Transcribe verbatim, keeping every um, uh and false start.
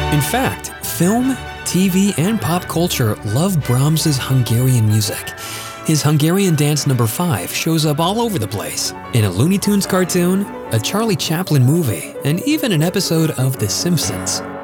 In fact, film, T V, and pop culture love Brahms's Hungarian music. His Hungarian Dance Number five shows up all over the place, in a Looney Tunes cartoon, a Charlie Chaplin movie, and even an episode of The Simpsons.